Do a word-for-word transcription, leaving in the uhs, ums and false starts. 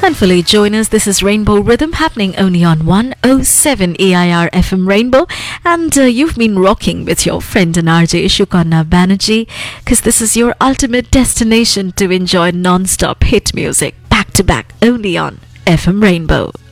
Mindfully join us. This is Rainbow Rhythm happening only on one oh seven A I R F M Rainbow. And uh, you've been rocking with your friend and R J Shukarna Banerjee, because this is your ultimate destination to enjoy non-stop hit music back to back only on F M Rainbow.